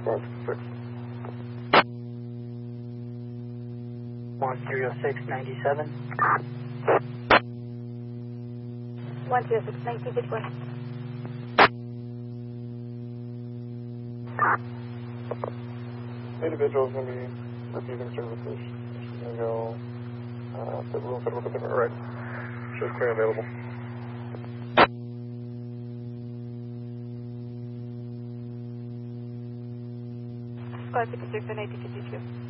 566. 10697. 10619, good one. Individual is going to be refusing services. She's going to go to Little Federal with a different right. She's clear and available. 566 and 8052.